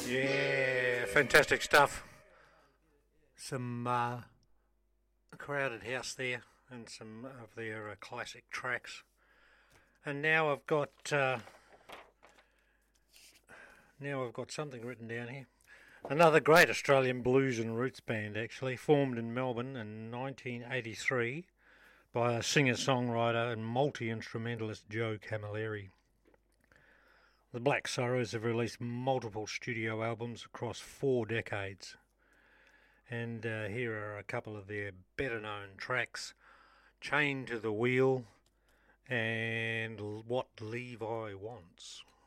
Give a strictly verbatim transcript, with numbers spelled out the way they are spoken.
Yeah, fantastic stuff. Some uh, Crowded House there, and some of their uh, classic tracks. And now I've got uh, now I've got something written down here. Another great Australian blues and roots band, actually, formed in Melbourne in nineteen eighty-three by a singer-songwriter and multi-instrumentalist Joe Camilleri. The Black Sorrows have released multiple studio albums across four decades. And uh, here are a couple of their better-known tracks: Chained to the Wheel and What Levi Wants.